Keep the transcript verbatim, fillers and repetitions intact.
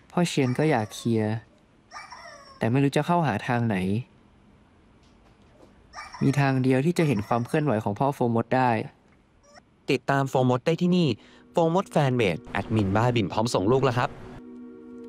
พ่อเชียนก็อยากเคลียร์แต่ไม่รู้จะเข้าหาทางไหนมีทางเดียวที่จะเห็นความเคลื่อนไหวของพ่อโฟมดได้ติดตามโฟมดได้ที่นี่โฟมดแฟนเบจแอดมินบ้าบินพร้อมส่งลูกแล้วครับ